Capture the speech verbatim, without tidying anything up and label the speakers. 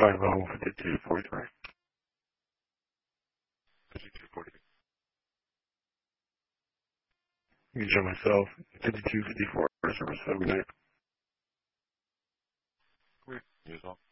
Speaker 1: five oh, fifty-two forty-three. fifty-two forty. You can show myself, fifty-two fifty-four, service, have a good night.
Speaker 2: Great. You as well.